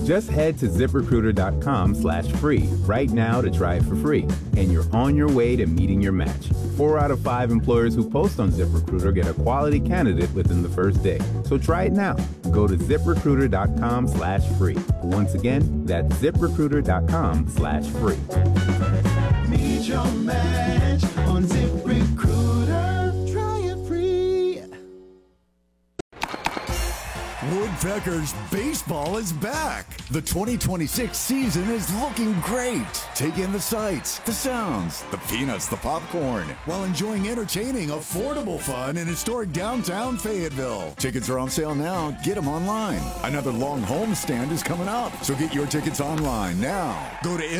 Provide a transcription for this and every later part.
Just head to ZipRecruiter.com/free right now to try it for free, and you're on your way to meeting your match. 4 out of 5 employers who post on ZipRecruiter get a quality candidate within the first day. So try it now. Go to ZipRecruiter.com/free. Once again, that's ZipRecruiter.com/free. Meet your match on ZipRecruiter. Try it free. Woodpeckers baseball is back. The 2026 season is looking great. Take in the sights, the sounds, the peanuts, the popcorn, while enjoying entertaining, affordable fun in historic downtown Fayetteville. Tickets are on sale now. Get them online. Another long homestand is coming up, so get your tickets online now. Go to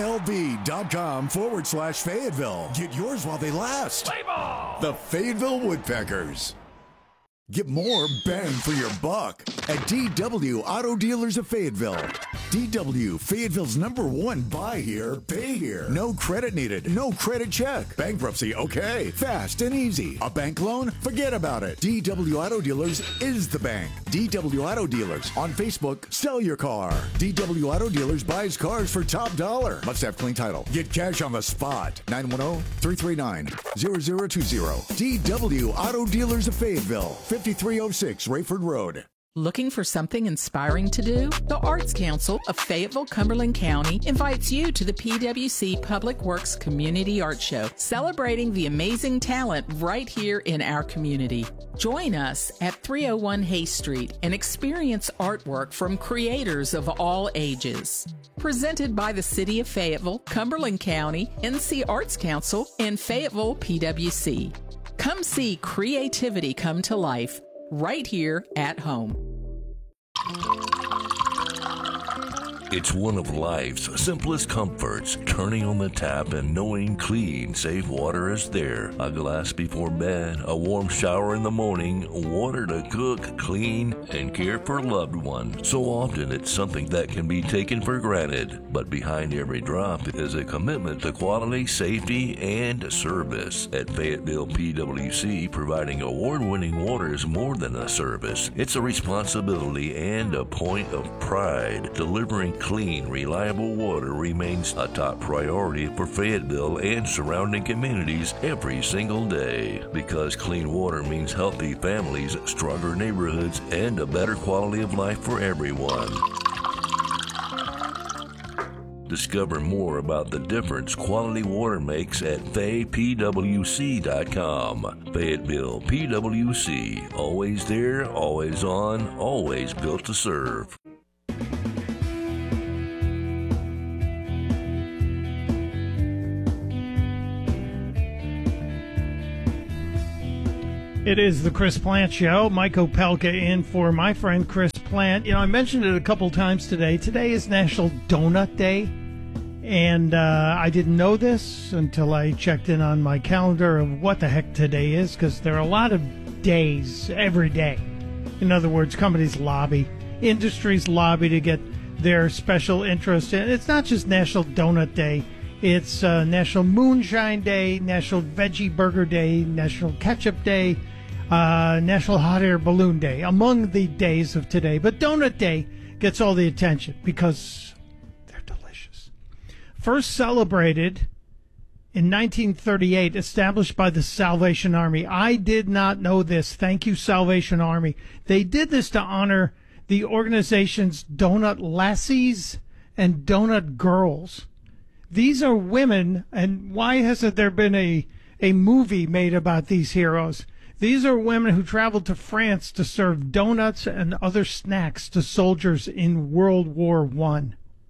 MILB.com/Fayetteville. Get yours while they last. Play ball! The Fayetteville Woodpeckers. Get more bang for your buck at DW Auto Dealers of Fayetteville. DW, Fayetteville's #1 buy here, pay here. No credit needed, no credit check. Bankruptcy, okay. Fast and easy. A bank loan? Forget about it. DW Auto Dealers is the bank. DW Auto Dealers. On Facebook, sell your car. DW Auto Dealers buys cars for top dollar. Must have clean title. Get cash on the spot. 910-339-0020. DW Auto Dealers of Fayetteville. 5306 Rayford Road. Looking for something inspiring to do? The Arts Council of Fayetteville-Cumberland County invites you to the PWC Public Works Community Art Show, celebrating the amazing talent right here in our community. Join us at 301 Hay Street and experience artwork from creators of all ages. Presented by the City of Fayetteville, Cumberland County, NC Arts Council, and Fayetteville PWC. Come see creativity come to life right here at home. It's one of life's simplest comforts, turning on the tap and knowing clean, safe water is there. A glass before bed, a warm shower in the morning, water to cook, clean, and care for loved ones. So often it's something that can be taken for granted, but behind every drop is a commitment to quality, safety, and service. At Fayetteville PWC, providing award-winning water is more than a service. It's a responsibility and a point of pride. Delivering clean, reliable water remains a top priority for Fayetteville and surrounding communities every single day. Because clean water means healthy families, stronger neighborhoods, and a better quality of life for everyone. Discover more about the difference quality water makes at faypwc.com. Fayetteville PWC, always there, always on, always built to serve. It is the Chris Plant Show. Mike Opelka in for my friend Chris Plant. You know, I mentioned it a couple times today. Today is National Donut Day, and I didn't know this until I checked in on my calendar of what the heck today is, because there are a lot of days every day. In other words, companies lobby, industries lobby to get their special interest. And it's not just National Donut Day. It's National Moonshine Day, National Veggie Burger Day, National Ketchup Day, National Hot Air Balloon Day, among the days of today. But Donut Day gets all the attention because they're delicious. First celebrated in 1938, established by the Salvation Army. I did not know this. Thank you, Salvation Army. They did this to honor the organization's Donut Lassies and Donut Girls. These are women, and why hasn't there been a movie made about these heroes? These are women who traveled to France to serve donuts and other snacks to soldiers in World War I.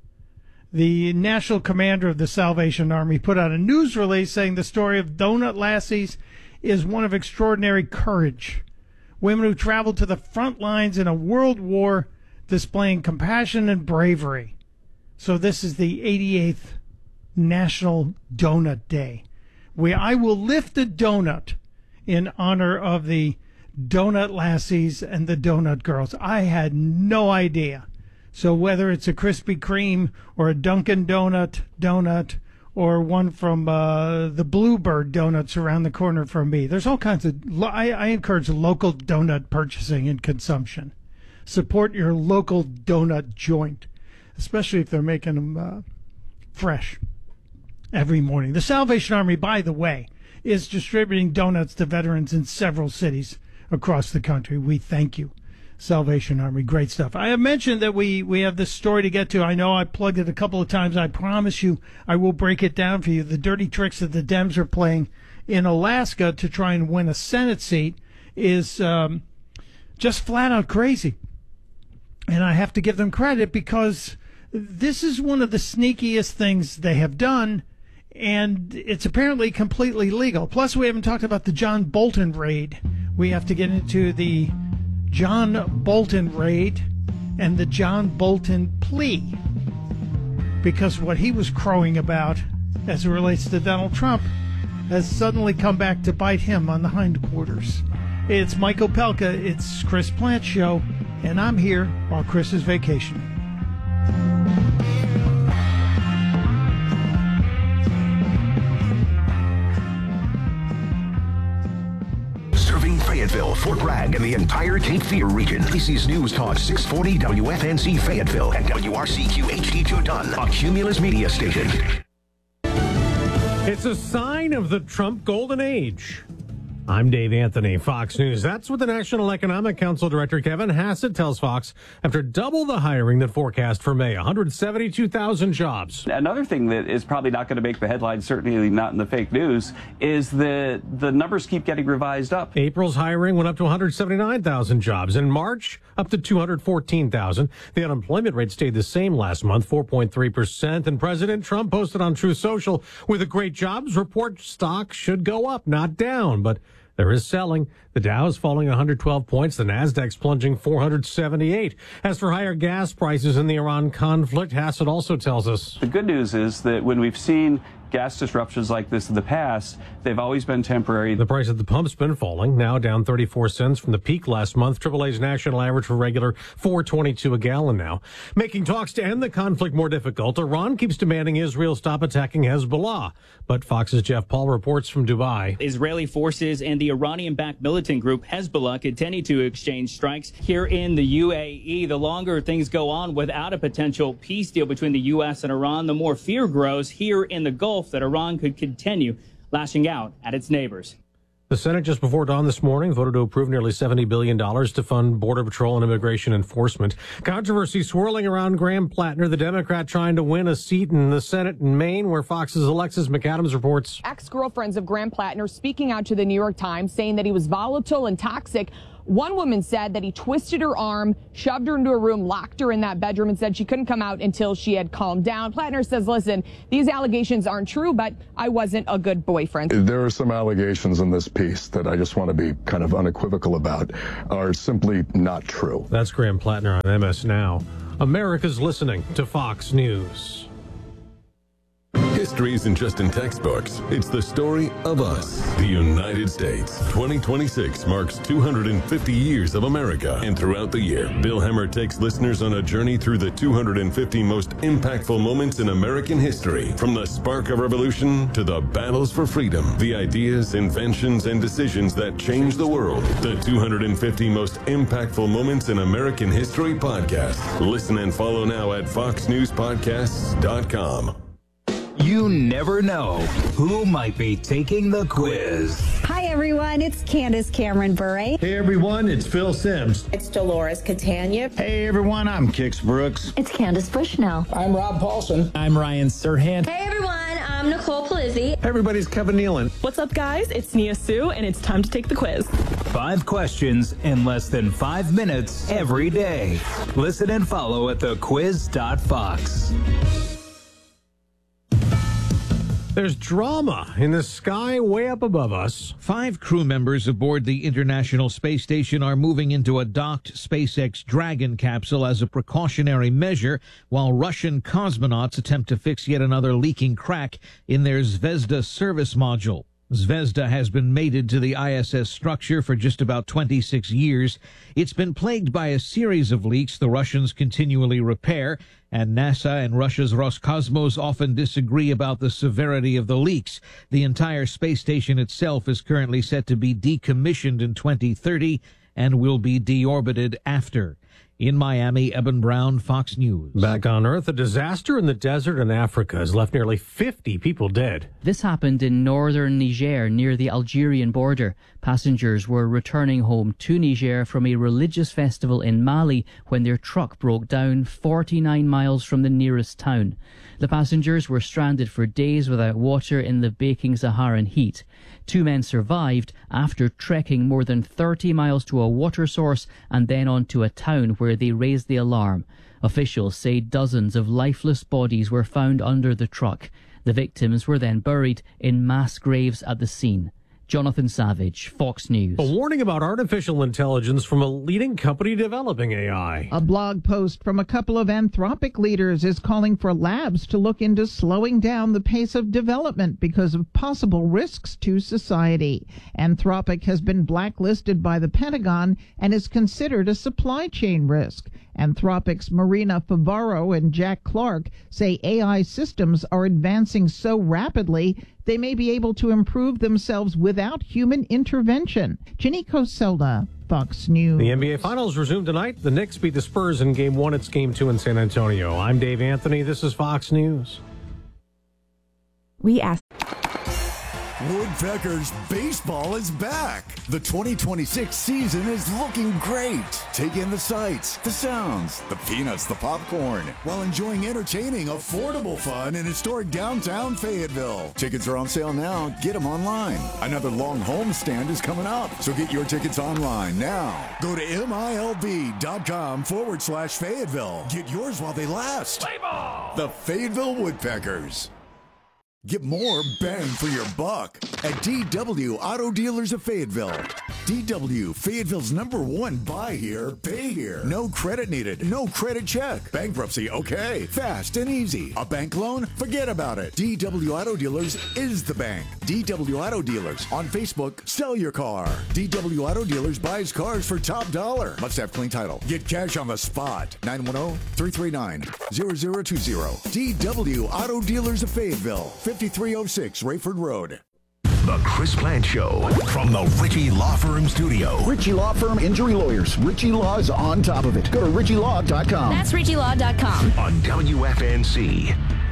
The national commander of the Salvation Army put out a news release saying the story of Donut Lassies is one of extraordinary courage. Women who traveled to the front lines in a world war displaying compassion and bravery. So this is the 88th National Donut Day, where I will lift a donut in honor of the Donut Lassies and the Donut Girls. I had no idea. So whether it's a Krispy Kreme or a Dunkin' donut or one from the Bluebird Donuts around the corner from me, there's all kinds of... I encourage local donut purchasing and consumption. Support your local donut joint. especially if they're making them fresh every morning. The Salvation Army, by the way, is distributing donuts to veterans in several cities across the country. We thank you, Salvation Army. Great stuff. I have mentioned that we have this story to get to. I know I plugged it a couple of times. I promise you I will break it down for you. The dirty tricks that the Dems are playing in Alaska to try and win a Senate seat is just flat out crazy. And I have to give them credit because this is one of the sneakiest things they have done, and it's apparently completely legal. Plus, we haven't talked about the John Bolton raid. We have to get into the John Bolton raid and the John Bolton plea, because what he was crowing about as it relates to Donald Trump has suddenly come back to bite him on the hindquarters. It's Mike Opelka, it's Chris Plant's show, and I'm here while Chris is vacationing. Serving Fayetteville, Fort Bragg, and the entire Cape Fear region. This is News Talk 640 WFNZ Fayetteville and WRCQ HD2 Dunn, a Cumulus media station. It's a sign of the Trump golden age. I'm Dave Anthony, Fox News. That's what the National Economic Council Director Kevin Hassett tells Fox after double the hiring than forecast for May, 172,000 jobs. Another thing that is probably not going to make the headlines, certainly not in the fake news, is the numbers keep getting revised up. April's hiring went up to 179,000 jobs. In March, up to 214,000. The unemployment rate stayed the same last month, 4.3%. And President Trump posted on Truth Social, with a great jobs report, stock should go up, not down. But there is selling. The Dow is falling 112 points. The Nasdaq's plunging 478. As for higher gas prices in the Iran conflict, Hassett also tells us. The good news is that when we've seen gas disruptions like this in the past, they've always been temporary. The price at the pump's been falling, now down 34 cents from the peak last month. AAA's national average for regular $4.22 a gallon now. Making talks to end the conflict more difficult, Iran keeps demanding Israel stop attacking Hezbollah. But Fox's Jeff Paul reports from Dubai. Israeli forces and the Iranian-backed militant group Hezbollah continue to exchange strikes here in the UAE. The longer things go on without a potential peace deal between the U.S. and Iran, the more fear grows here in the Gulf that Iran could continue lashing out at its neighbors. The Senate just before dawn this morning voted to approve nearly $70 billion to fund Border Patrol and immigration enforcement. Controversy swirling around Graham Plattner, the Democrat trying to win a seat in the Senate in Maine, where Fox's Alexis McAdams reports. Ex-girlfriends of Graham Plattner speaking out to the New York Times, saying that he was volatile and toxic. One woman said that he twisted her arm, shoved her into a room, locked her in that bedroom, and said she couldn't come out until she had calmed down. Plattner says, listen, these allegations aren't true, but I wasn't a good boyfriend. There are some allegations in this piece that I just want to be kind of unequivocal about are simply not true. That's Graham Plattner on MS Now. America's listening to Fox News. History isn't just in textbooks. It's the story of us, the United States. 2026 marks 250 years of America. And throughout the year, Bill Hemmer takes listeners on a journey through the 250 most impactful moments in American history. From the spark of revolution to the battles for freedom, the ideas, inventions, and decisions that changed the world. The 250 most impactful moments in American history podcast. Listen and follow now at foxnewspodcasts.com. You never know who might be taking the quiz. Hi, everyone. It's Candace Cameron Bure. Hey, everyone. It's Phil Sims. It's Dolores Catania. Hey, everyone. I'm Kix Brooks. It's Candace Bushnell. I'm Rob Paulson. I'm Ryan Serhant. Hey, everyone. I'm Nicole Palizzi. Hey, everybody's Kevin Nealon. What's up, guys? It's Nia Sue, and it's time to take the quiz. 5 questions in less than 5 minutes every day. Listen and follow at thequiz.fox. There's drama in the sky way up above us. 5 crew members aboard the International Space Station are moving into a docked SpaceX Dragon capsule as a precautionary measure, while Russian cosmonauts attempt to fix yet another leaking crack in their Zvezda service module. Zvezda has been mated to the ISS structure for just about 26 years. It's been plagued by a series of leaks the Russians continually repair, and NASA and Russia's Roscosmos often disagree about the severity of the leaks. The entire space station itself is currently set to be decommissioned in 2030 and will be deorbited after. In Miami, Eben Brown, Fox News. Back on Earth, a disaster in the desert in Africa has left nearly 50 people dead. This happened in northern Niger near the Algerian border. Passengers were returning home to Niger from a religious festival in Mali when their truck broke down 49 miles from the nearest town. The passengers were stranded for days without water in the baking Saharan heat. 2 men survived after trekking more than 30 miles to a water source and then on to a town where they raised the alarm. Officials say dozens of lifeless bodies were found under the truck. The victims were then buried in mass graves at the scene. Jonathan Savage, Fox News. A warning about artificial intelligence from a leading company developing AI. A blog post from a couple of Anthropic leaders is calling for labs to look into slowing down the pace of development because of possible risks to society. Anthropic has been blacklisted by the Pentagon and is considered a supply chain risk. Anthropic's Marina Favaro and Jack Clark say AI systems are advancing so rapidly they may be able to improve themselves without human intervention. Ginny Coselda, Fox News. The NBA Finals resume tonight. The Knicks beat the Spurs in Game 1. It's Game 2 in San Antonio. I'm Dave Anthony. This is Fox News. We asked. Woodpeckers baseball is back. The 2026 season is looking great. Take in the sights, the sounds, the peanuts, the popcorn, while enjoying entertaining, affordable fun in historic downtown Fayetteville. Tickets are on sale now. Get them online. Another long homestand is coming up, so get your tickets online now. Go to MILB.com/Fayetteville. Get yours while they last. Play ball. The Fayetteville Woodpeckers. Get more bang for your buck at DW Auto Dealers of Fayetteville. DW, Fayetteville's #1 buy here, pay here. No credit needed, no credit check. Bankruptcy, okay. Fast and easy. A bank loan? Forget about it. DW Auto Dealers is the bank. DW Auto Dealers. On Facebook, sell your car. DW Auto Dealers buys cars for top dollar. Must have clean title. Get cash on the spot. 910-339-0020. DW Auto Dealers of Fayetteville. 5306 Rayford Road. The Chris Plant Show from the Ritchie Law Firm Studio. Ritchie Law Firm Injury Lawyers. Ritchie Law is on top of it. Go to RitchieLaw.com. That's RitchieLaw.com. On WFNC.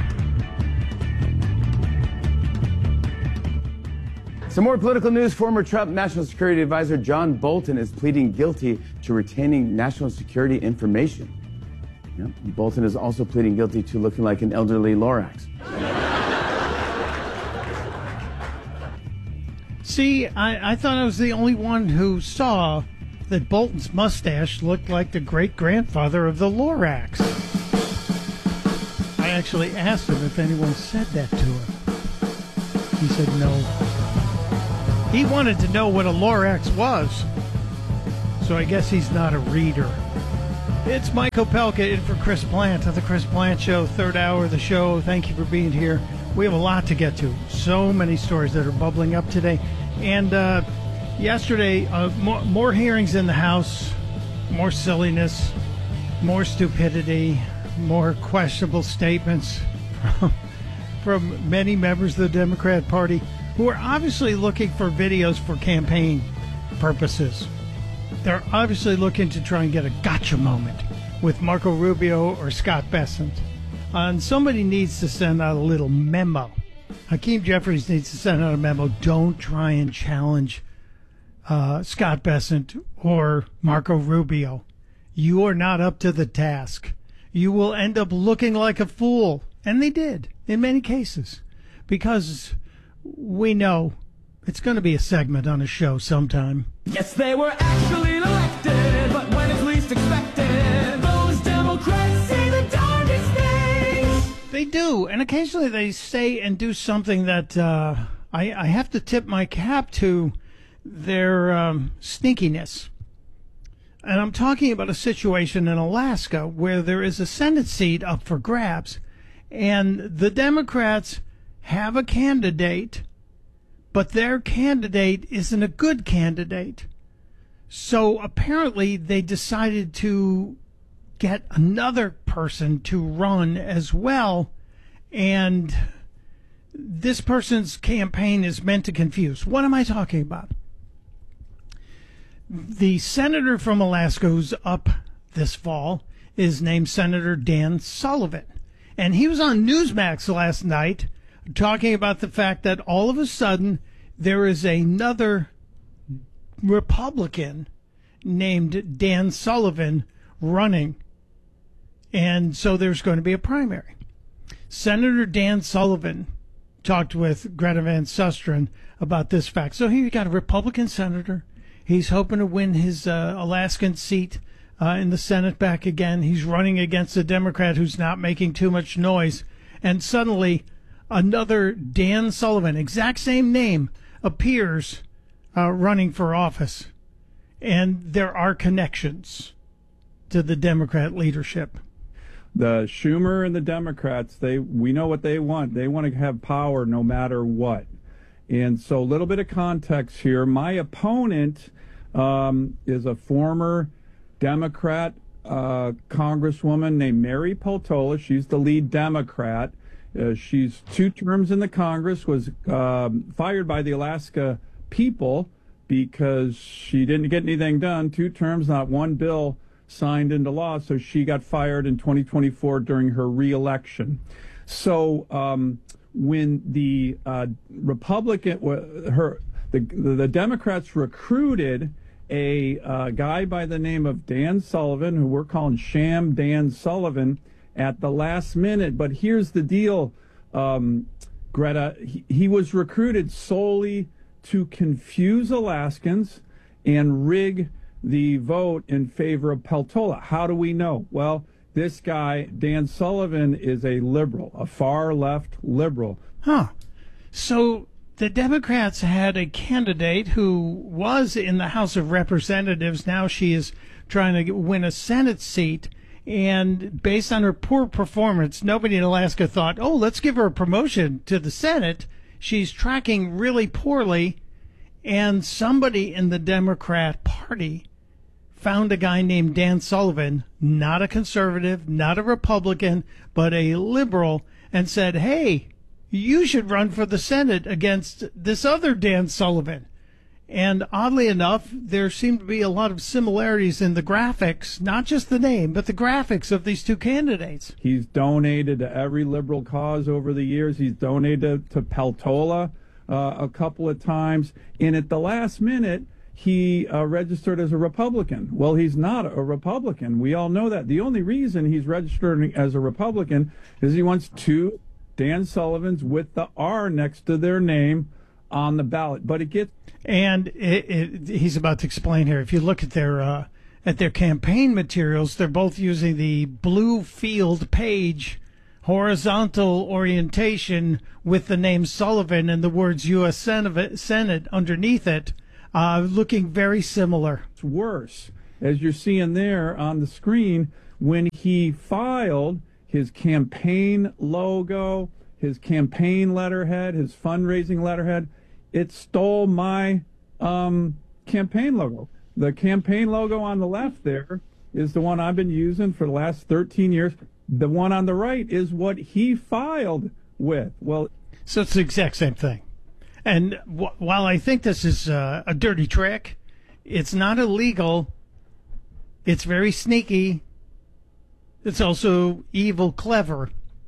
Some more political news. Former Trump National Security Advisor John Bolton is pleading guilty to retaining national security information. Yep. Bolton is also pleading guilty to looking like an elderly Lorax. See, I thought I was the only one who saw that Bolton's mustache looked like the great-grandfather of the Lorax. I actually asked him if anyone said that to him. He said no. He wanted to know what a Lorax was, so I guess he's not a reader. It's Mike Opelka in for Chris Plant of the Chris Plant Show, third hour of the show. Thank you for being here. We have a lot to get to. So many stories that are bubbling up today. And yesterday, more hearings in the House, more silliness, more stupidity, more questionable statements from many members of the Democrat Party who are obviously looking for videos for campaign purposes. They're obviously looking to try and get a gotcha moment with Marco Rubio or Scott Bessent. And somebody needs to send out a little memo. Hakeem Jeffries needs to send out a memo. Don't try and challenge Scott Bessent or Marco Rubio. You are not up to the task. You will end up looking like a fool. And they did, in many cases. Because we know it's going to be a segment on a show sometime. Yes, they were actually elected, but when it's least expected, those Democrats say the darndest things. They do, and occasionally they say and do something that I have to tip my cap to their sneakiness. And I'm talking about a situation in Alaska where there is a Senate seat up for grabs, and the Democrats have a candidate, but their candidate isn't a good candidate. So apparently they decided to get another person to run as well, and this person's campaign is meant to confuse. What am I talking about? The senator from Alaska who's up this fall is named Senator Dan Sullivan. And he was on Newsmax last night talking about the fact that all of a sudden there is another Republican named Dan Sullivan running. And so there's going to be a primary. Senator Dan Sullivan talked with Greta Van Susteren about this fact. So here you got a Republican senator. He's hoping to win his Alaskan seat in the Senate back again. He's running against a Democrat who's not making too much noise. And suddenly another Dan Sullivan, exact same name, appears running for office. And there are connections to the Democrat leadership. The Schumer and the Democrats, we know what they want. They want to have power no matter what. And so a little bit of context here. My opponent is a former Democrat congresswoman named Mary Peltola. She's the lead Democrat. She's 2 terms in the Congress, was fired by the Alaska people because she didn't get anything done. 2 terms, not one bill signed into law, so she got fired in 2024 during her reelection. So when the the Democrats recruited a guy by the name of Dan Sullivan, who we're calling Sham Dan Sullivan, at the last minute. But here's the deal, Greta. He was recruited solely to confuse Alaskans and rig the vote in favor of Peltola. How do we know? Well, this guy, Dan Sullivan, is a liberal, a far-left liberal. So the Democrats had a candidate who was in the House of Representatives. Now she is trying to win a Senate seat. And based on her poor performance, nobody in Alaska thought, oh, let's give her a promotion to the Senate. She's tracking really poorly. And somebody in the Democrat Party found a guy named Dan Sullivan, not a conservative, not a Republican, but a liberal, and said, hey, you should run for the Senate against this other Dan Sullivan. And oddly enough, there seem to be a lot of similarities in the graphics, not just the name, but the graphics of these 2 candidates. He's donated to every liberal cause over the years. He's donated to Peltola a couple of times. And at the last minute, he registered as a Republican. Well, he's not a Republican. We all know that. The only reason he's registering as a Republican is he wants 2 Dan Sullivans with the R next to their name on the ballot. But it gets... And he's about to explain here. If you look at their campaign materials, they're both using the blue field page horizontal orientation with the name Sullivan and the words U.S. Senate underneath it. Looking very similar. It's worse, as you're seeing there on the screen, when he filed his campaign logo, his campaign letterhead, his fundraising letterhead, it stole my campaign logo. The campaign logo on the left there is the one I've been using for the last 13 years. The one on the right is what he filed with. Well, so it's the exact same thing. And while I think this is a dirty trick, it's not illegal. It's very sneaky. It's also evil, clever.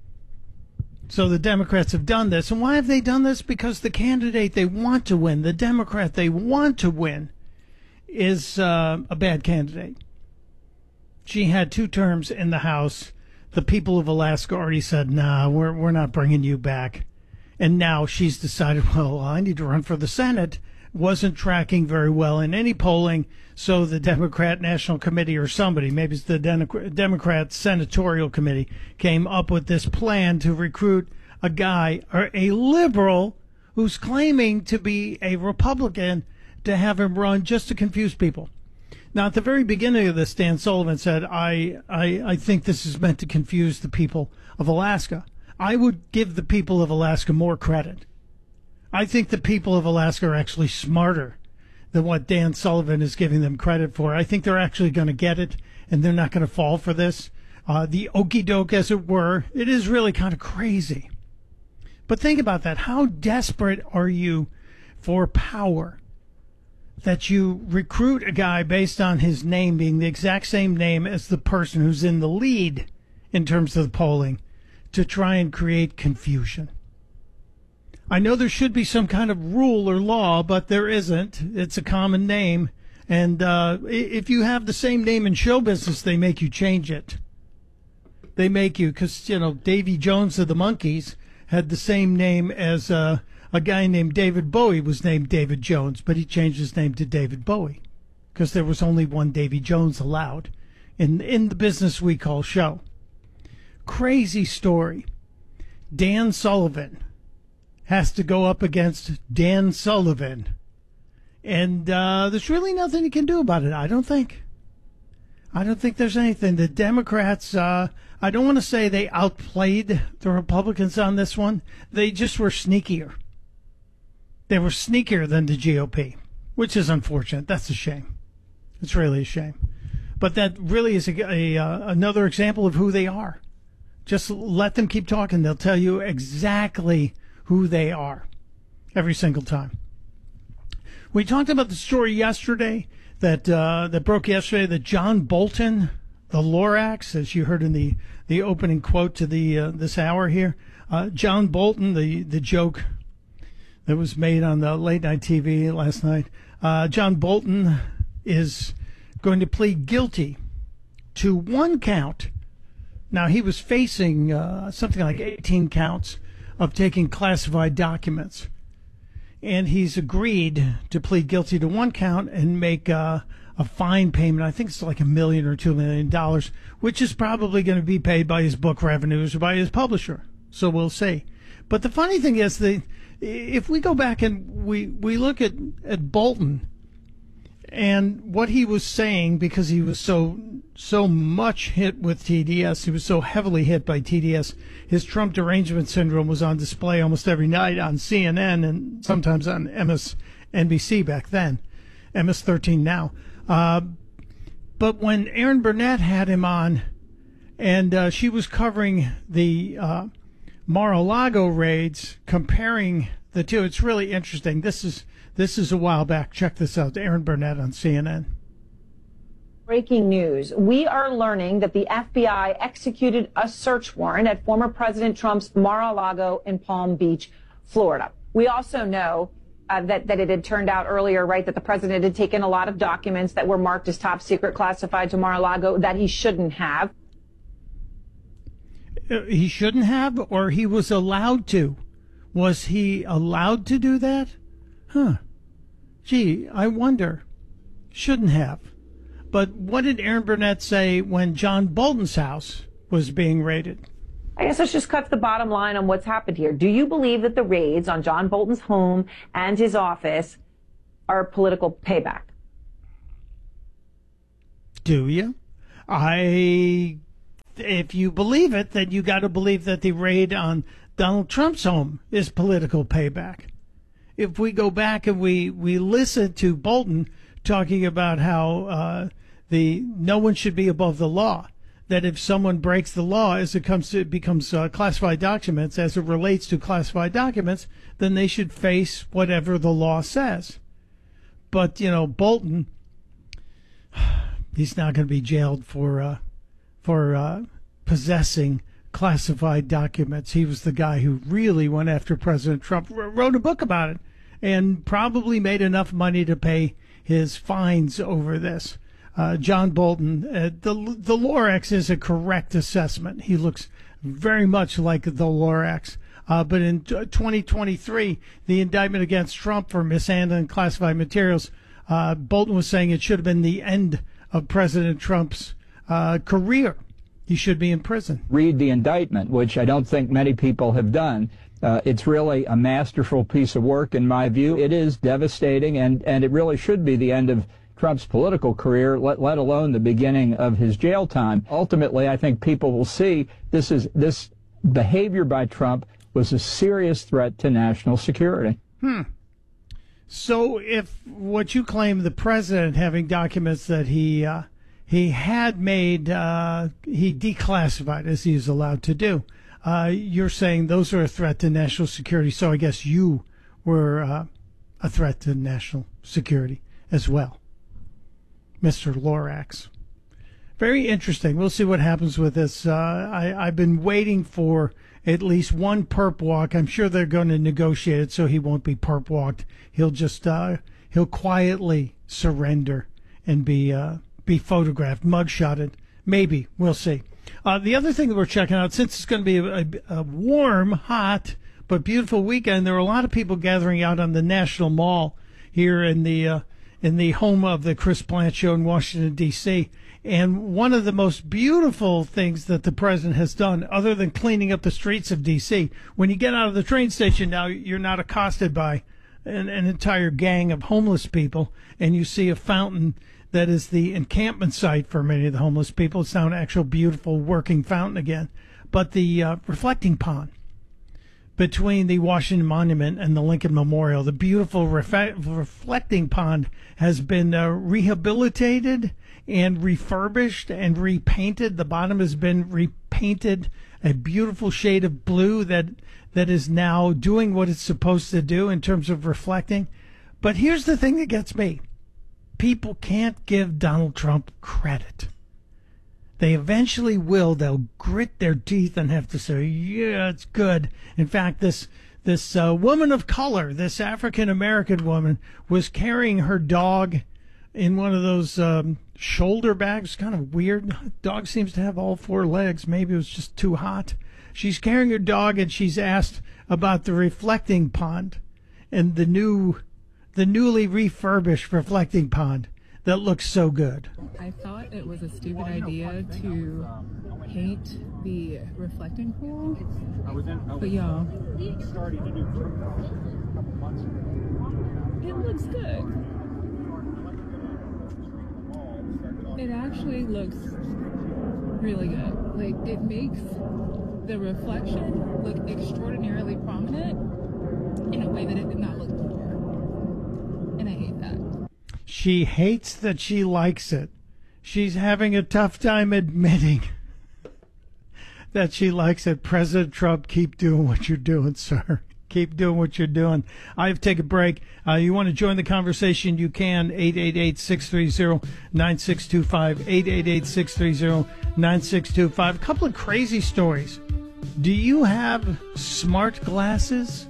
So the Democrats have done this. And why have they done this? Because the candidate they want to win, the Democrat they want to win, is a bad candidate. She had 2 terms in the House. The people of Alaska already said, nah, we're not bringing you back. And now she's decided, well, I need to run for the Senate. Wasn't tracking very well in any polling, so the Democrat National Committee or somebody, maybe it's the Democrat Senatorial Committee, came up with this plan to recruit a guy, or a liberal, who's claiming to be a Republican, to have him run just to confuse people. Now, at the very beginning of this, Dan Sullivan said, I think this is meant to confuse the people of Alaska. I would give the people of Alaska more credit. I think the people of Alaska are actually smarter than what Dan Sullivan is giving them credit for. I think they're actually going to get it, and they're not going to fall for this. The okey doke, as it were, it is really kind of crazy. But think about that. How desperate are you for power that you recruit a guy based on his name being the exact same name as the person who's in the lead in terms of the polling to try and create confusion. I know there should be some kind of rule or law, but there isn't. It's a common name. And if you have the same name in show business, they make you change it. They make you, because, Davy Jones of the Monkees had the same name as a guy named David Bowie was named David Jones, but he changed his name to David Bowie because there was only one Davy Jones allowed in the business we call show. Crazy story. Dan Sullivan has to go up against Dan Sullivan. And there's really nothing you can do about it, I don't think. I don't think there's anything. The Democrats, I don't want to say they outplayed the Republicans on this one. They just were sneakier. They were sneakier than the GOP, which is unfortunate. That's a shame. It's really a shame. But that really is another example of who they are. Just let them keep talking. They'll tell you exactly who they are every single time. We talked about the story yesterday that broke yesterday that John Bolton, the Lorax, as you heard in the opening quote to this hour here, John Bolton, the joke that was made on the late night TV last night. John Bolton is going to plead guilty to one count. Now, he was facing something like 18 counts of taking classified documents. And he's agreed to plead guilty to one count and make a fine payment. I think it's like $1 million or $2 million, which is probably going to be paid by his book revenues or by his publisher. So we'll see. But the funny thing is, if we go back and we look at Bolton and what he was saying, because he was so much hit with TDS, he was so heavily hit by TDS, his Trump derangement syndrome was on display almost every night on CNN and sometimes on MSNBC back then, MS-13 now. But when Erin Burnett had him on, and she was covering the Mar-a-Lago raids, comparing the two, it's really interesting. This is a while back. Check this out. Erin Burnett on CNN. Breaking news. We are learning that the FBI executed a search warrant at former President Trump's Mar-a-Lago in Palm Beach, Florida. We also know that it had turned out earlier, right, that the president had taken a lot of documents that were marked as top secret classified to Mar-a-Lago that he shouldn't have. He shouldn't have, or he was allowed to? Was he allowed to do that? Huh. Gee, I wonder. Shouldn't have. But what did Erin Burnett say when John Bolton's house was being raided? I guess let's just cut to the bottom line on what's happened here. Do you believe that the raids on John Bolton's home and his office are political payback? Do you? If you believe it, then you got to believe that the raid on Donald Trump's home is political payback. If we go back and we listen to Bolton talking about how no one should be above the law, that if someone breaks the law as it becomes classified documents, as it relates to classified documents, then they should face whatever the law says. But, Bolton, he's not going to be jailed for possessing classified documents. He was the guy who really went after President Trump, wrote a book about it, and probably made enough money to pay his fines over this. John Bolton, the Lorax is a correct assessment. He looks very much like the Lorax. But in 2023, the indictment against Trump for mishandling classified materials, Bolton was saying it should have been the end of President Trump's career. He should be in prison. Read the indictment, which I don't think many people have done. It's really a masterful piece of work, in my view. It is devastating, and it really should be the end of Trump's political career, let alone the beginning of his jail time. Ultimately, I think people will see this behavior by Trump was a serious threat to national security. So if what you claim, the president having documents that he had made, he declassified, as he is allowed to do, you're saying those are a threat to national security. So I guess you were a threat to national security as well. Mr. Lorax. Very interesting. We'll see what happens with this. I've been waiting for at least one perp walk. I'm sure they're going to negotiate it so he won't be perp walked. He'll just he'll quietly surrender and be photographed, mugshotted. Maybe. We'll see. The other thing that we're checking out, since it's going to be a warm, hot, but beautiful weekend, there are a lot of people gathering out on the National Mall here in the home of the Chris Plante Show in Washington, D.C., and one of the most beautiful things that the president has done, other than cleaning up the streets of D.C., when you get out of the train station now, you're not accosted by an entire gang of homeless people, and you see a fountain that is the encampment site for many of the homeless people. It's now an actual beautiful working fountain again. But the reflecting pond between the Washington Monument and the Lincoln Memorial, the beautiful reflecting pond has been rehabilitated and refurbished and repainted. The bottom has been repainted a beautiful shade of blue that is now doing what it's supposed to do in terms of reflecting. But here's the thing that gets me. People can't give Donald Trump credit. They eventually will. They'll grit their teeth and have to say, yeah, it's good. In fact, this woman of color, this African-American woman, was carrying her dog in one of those shoulder bags. Kind of weird. Dog seems to have all four legs. Maybe it was just too hot. She's carrying her dog, and she's asked about the reflecting pond and the newly refurbished reflecting pond that looks so good. I thought it was a stupid idea to paint the reflecting pool, but y'all, it looks good. It actually looks really good. Like, it makes the reflection look extraordinarily prominent in a way that it did not look before. And I hate that. She hates that she likes it. She's having a tough time admitting that she likes it. President Trump, keep doing what you're doing, sir. Keep doing what you're doing. I have to take a break. You want to join the conversation, you can. 888-630-9625. 888-630-9625. A couple of crazy stories. Do you have smart glasses?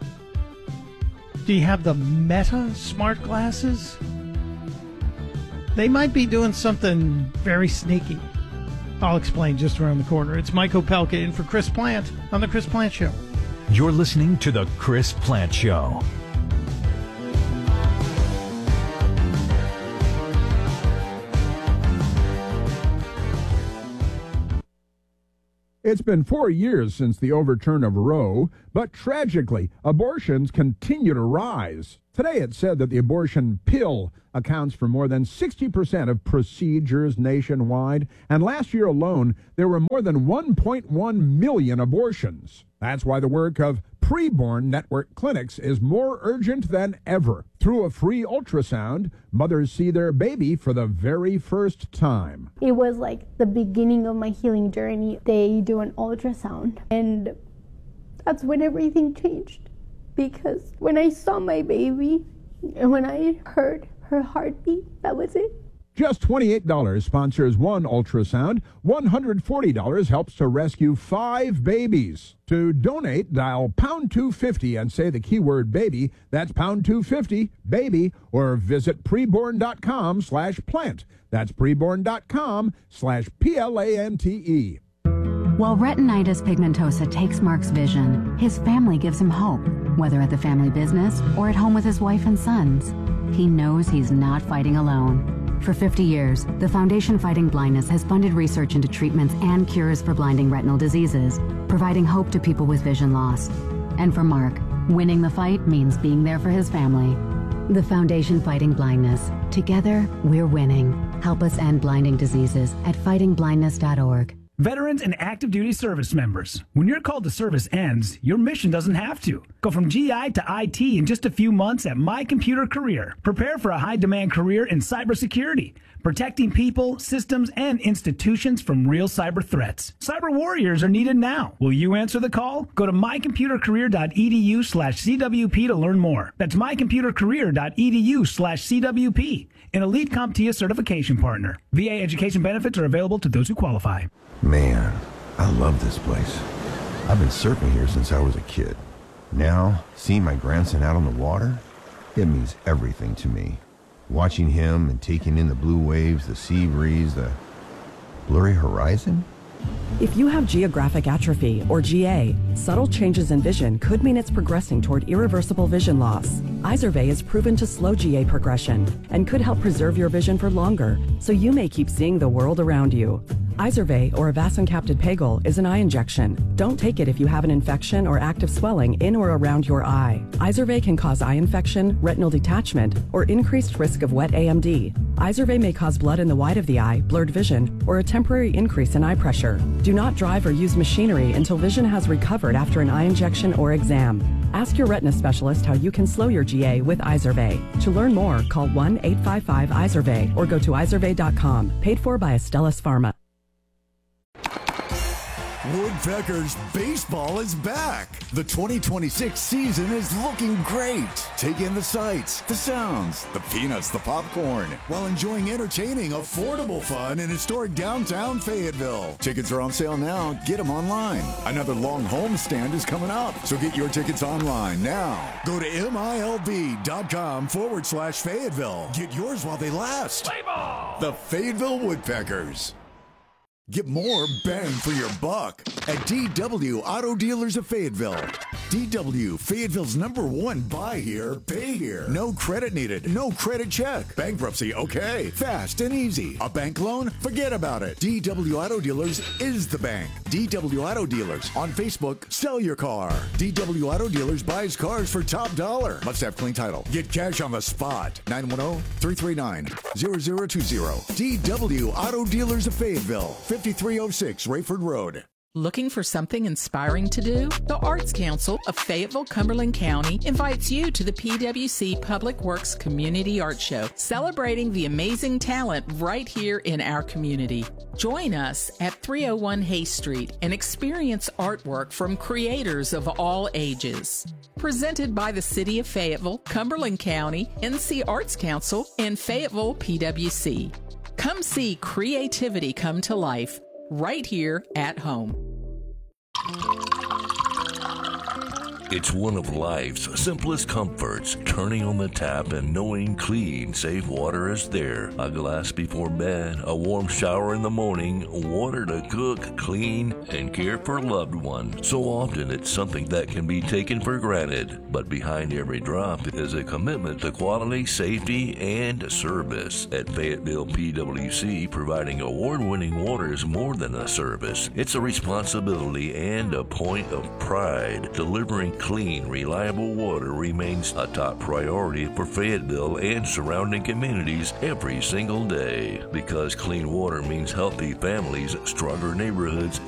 Do you have the Meta smart glasses? They might be doing something very sneaky. I'll explain just around the corner. It's Mike Opelka in for Chris Plante on The Chris Plante Show. You're listening to The Chris Plante Show. It's been 4 years since the overturn of Roe, but tragically, abortions continue to rise. Today it said that the abortion pill accounts for more than 60% of procedures nationwide, and last year alone, there were more than 1.1 million abortions. That's why the work of Preborn Network clinics is more urgent than ever. Through a free ultrasound, mothers see their baby for the very first time. It was like the beginning of my healing journey. They do an ultrasound, and that's when everything changed. Because when I saw my baby and when I heard her heartbeat, that was it. Just $28 sponsors one ultrasound. $140 helps to rescue 5 babies. To donate, dial pound 250 and say the keyword baby. That's pound 250 baby, or visit preborn.com/plant. That's preborn.com/PLANTE. While retinitis pigmentosa takes Mark's vision, his family gives him hope, whether at the family business or at home with his wife and sons. He knows he's not fighting alone. For 50 years, the Foundation Fighting Blindness has funded research into treatments and cures for blinding retinal diseases, providing hope to people with vision loss. And for Mark, winning the fight means being there for his family. The Foundation Fighting Blindness. Together, we're winning. Help us end blinding diseases at fightingblindness.org. Veterans and active duty service members, when your call to service ends, your mission doesn't have to. Go from GI to IT in just a few months at My Computer Career. Prepare for a high-demand career in cybersecurity. protecting people, systems, and institutions from real cyber threats. Cyber warriors are needed now. Will you answer the call? Go to mycomputercareer.edu/CWP to learn more. That's mycomputercareer.edu/CWP. An elite CompTIA certification partner. VA education benefits are available to those who qualify. Man, I love this place. I've been surfing here since I was a kid. Now, seeing my grandson out on the water, it means everything to me. Watching him and taking in the blue waves, the sea breeze, the blurry horizon. If you have geographic atrophy, or GA, subtle changes in vision could mean it's progressing toward irreversible vision loss. Izervay is proven to slow GA progression and could help preserve your vision for longer, so you may keep seeing the world around you. Izervay, or avacincaptad pegol, is an eye injection. Don't take it if you have an infection or active swelling in or around your eye. Izervay can cause eye infection, retinal detachment, or increased risk of wet AMD. Izervay may cause blood in the white of the eye, blurred vision, or a temporary increase in eye pressure. Do not drive or use machinery until vision has recovered after an eye injection or exam. Ask your retina specialist how you can slow your GA with Izervay. To learn more, call 1-855-IZERVAY or go to izervay.com. Paid for by Astellas Pharma. Woodpeckers baseball is back. The 2026 season is looking great. Take in the sights, the sounds, the peanuts, the popcorn, while enjoying entertaining, affordable fun in historic downtown Fayetteville. Tickets are on sale now. Get them online. Another long homestand is coming up, so get your tickets online now. Go to MILB.com/Fayetteville. Get yours while they last. Play ball! The Fayetteville Woodpeckers. Get more bang for your buck at DW Auto Dealers of Fayetteville. DW, Fayetteville's #1 buy here, pay here. No credit needed, no credit check. Bankruptcy, okay. Fast and easy. A bank loan? Forget about it. DW Auto Dealers is the bank. DW Auto Dealers. On Facebook, sell your car. DW Auto Dealers buys cars for top dollar. Must have clean title. Get cash on the spot. 910-339-0020. DW Auto Dealers of Fayetteville. 5306 Rayford Road. Looking for something inspiring to do? The Arts Council of Fayetteville, Cumberland County invites you to the PWC Public Works Community Art Show, celebrating the amazing talent right here in our community. Join us at 301 Hay Street and experience artwork from creators of all ages. Presented by the City of Fayetteville, Cumberland County, NC Arts Council, and Fayetteville PWC. Come see creativity come to life right here at home. It's one of life's simplest comforts, turning on the tap and knowing clean, safe water is there. A glass before bed, a warm shower in the morning, water to cook, clean, and care for loved ones. So often it's something that can be taken for granted, but behind every drop is a commitment to quality, safety, and service. At Fayetteville PWC, providing award-winning water is more than a service. It's a responsibility and a point of pride. Delivering clean, reliable water remains a top priority for Fayetteville and surrounding communities every single day. Because clean water means healthy families, stronger neighborhoods,